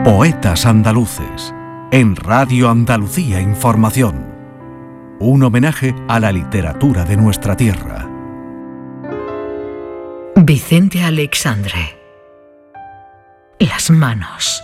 Poetas andaluces, en Radio Andalucía Información. Un homenaje a la literatura de nuestra tierra. Vicente Aleixandre. Las manos.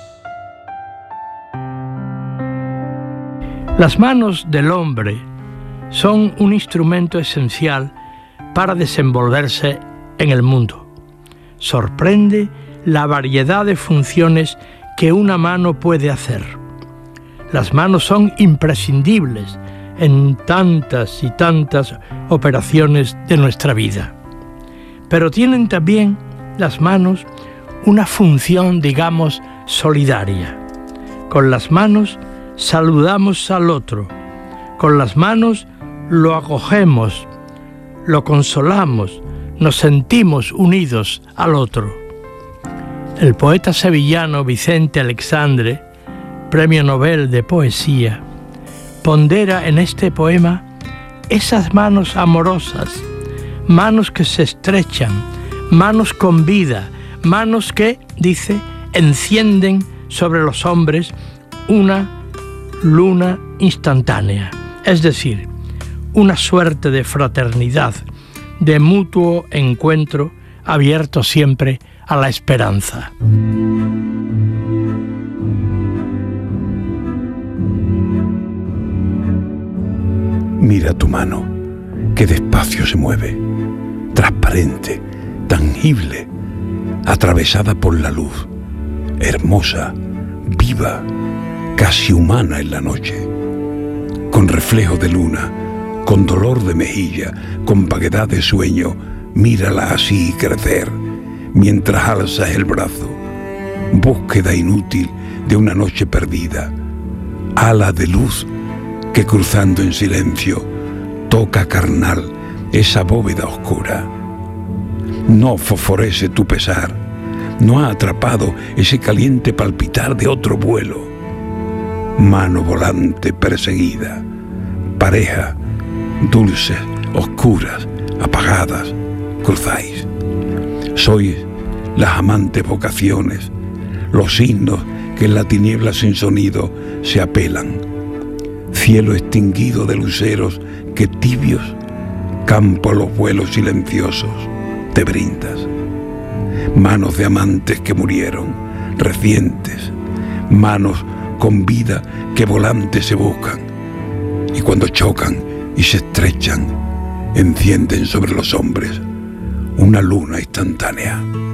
Las manos del hombre son un instrumento esencial para desenvolverse en el mundo. Sorprende la variedad de funciones que una mano puede hacer. Las manos son imprescindibles en tantas y tantas operaciones de nuestra vida. Pero tienen también las manos una función, digamos, solidaria. Con las manos saludamos al otro. Con las manos lo acogemos, lo consolamos, nos sentimos unidos al otro. El poeta sevillano Vicente Aleixandre, Premio Nobel de Poesía, pondera en este poema esas manos amorosas, manos que se estrechan, manos con vida, manos que, dice, encienden sobre los hombres una luna instantánea, es decir, una suerte de fraternidad, de mutuo encuentro abierto siempre a la esperanza. Mira tu mano, que despacio se mueve, transparente, tangible, atravesada por la luz, hermosa, viva, casi humana en la noche, con reflejo de luna, con dolor de mejilla, con vaguedad de sueño, mírala así crecer, mientras alzas el brazo, búsqueda inútil de una noche perdida, ala de luz que cruzando en silencio toca carnal esa bóveda oscura. No fosforece tu pesar, no ha atrapado ese caliente palpitar de otro vuelo. Mano volante perseguida, pareja, dulces, oscuras, apagadas, cruzáis. Sois las amantes vocaciones, los signos que en la tiniebla sin sonido se apelan. Cielo extinguido de luceros que tibios, campo a los vuelos silenciosos, te brindas. Manos de amantes que murieron, recientes, manos con vida que volantes se buscan, y cuando chocan y se estrechan, encienden sobre los hombres una luna instantánea.